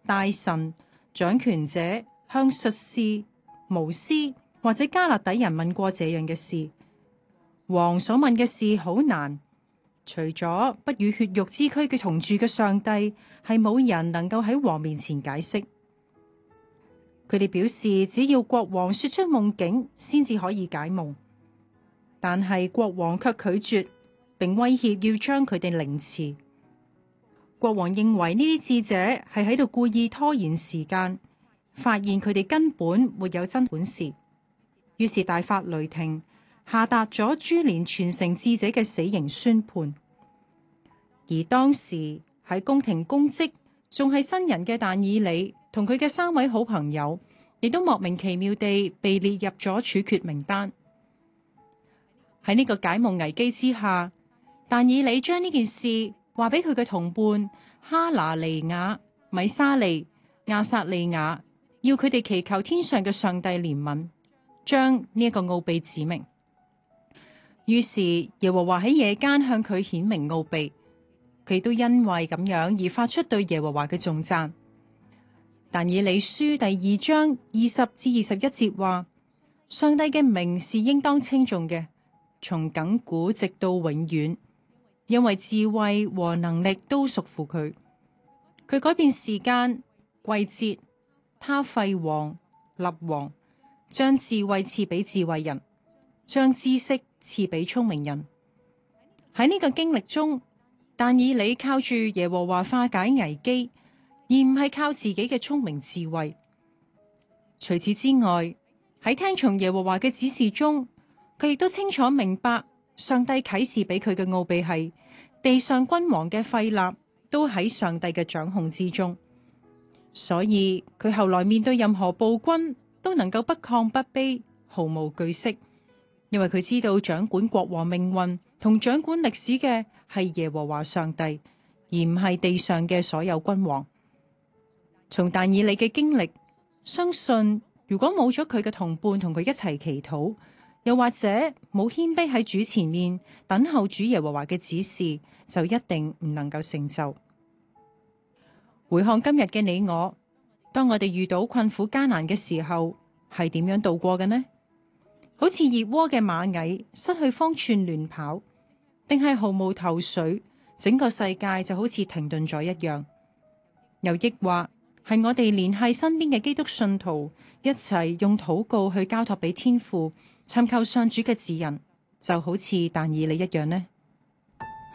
大臣、掌權者向術士、巫師或者加勒底人問過這樣嘅事。王所問嘅事好難，除咗不與血肉之軀嘅同住嘅上帝，係冇人能夠喺王面前解釋。佢哋表示，只要國王說出夢境，先至可以解夢。但係國王卻拒絕，並威脅要將佢哋凌遲。國王認為呢啲智者係喺度故意拖延時間，發現佢哋根本沒有真本事，於是大發雷霆，下達咗株連全城智者嘅死刑宣判。而當時喺宮廷公職仲係新人嘅但以理同佢嘅3位好朋友，亦都莫名其妙地被列入咗處決名單。喺呢個解夢危機之下，但以理將呢件事話俾佢嘅同伴哈拿尼亞、米沙利、亞撒利亞，要佢哋祈求天上嘅上帝憐憫，將呢一個奧秘指明。於是耶和華喺夜間向佢顯明奧秘，佢都因為咁樣而發出對耶和華嘅頌讚。但以理書第2章20至21節話，上帝嘅名是應當稱頌嘅，從亙古直到永遠，因為智慧和能力都屬乎佢。佢改變時間、季節，他廢王、立王，將智慧賜俾智慧人，將知識賜俾聰明人。喺呢個經歷中，但以理靠住耶和華化解危機，而唔係靠自己嘅聰明智慧。除此之外，喺聽從耶和華嘅指示中，佢亦都清楚明白上帝啟示俾佢嘅奧秘係地上君王嘅廢立都喺上帝嘅掌控之中。所以佢後來面對任何暴君都能夠不亢不卑，毫無懼色，因為佢知道掌管國王命運同掌管歷史嘅係耶和華上帝，而唔係地上嘅所有君王。從但以理嘅經歷，相信如果冇咗佢嘅同伴同佢一齊祈禱，又或者冇謙卑喺主前面等候主耶和華嘅指示，就一定唔能夠成就。回看今日嘅你我，當我哋遇到困苦艱難嘅時候，係點樣度過嘅呢？好似熱窩嘅螞蟻失去方寸亂跑，定係毫無頭緒，整個世界就好似停頓咗一樣？又抑或係我哋聯繫身邊嘅基督信徒，一齊用禱告去交託俾天父，尋求上主嘅指引，就好似但以理一樣呢？